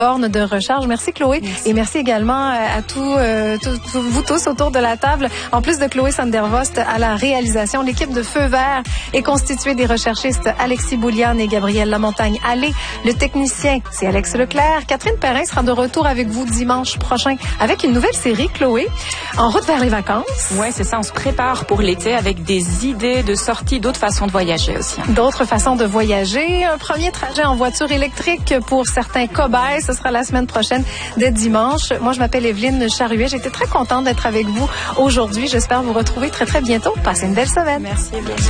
borne de recharge. Merci Chloé. Merci. Et merci également à vous tous autour de la table. En plus de Chloé Sandervost à la réalisation, l'équipe de Feu Vert est constituée des recherchistes Alexis Bouliane et Gabriel Lamontagne. Allez, le technicien, c'est Alex Leclerc. Catherine Perrin sera de retour avec vous dimanche prochain avec une nouvelle série, Chloé, en route vers les vacances. Ouais, c'est ça. On se prépare pour l'été avec des idées de sortie, d'autres façons de voyager aussi. D'autres façons de voyager. Un premier trajet en voiture électrique pour certains cobayes. Ce sera la semaine prochaine, dès dimanche. Moi, je m'appelle Evelyne Charruet. J'étais très contente d'être avec vous aujourd'hui. J'espère vous retrouver très, très bientôt. Passez une belle semaine. Merci, Evelyne.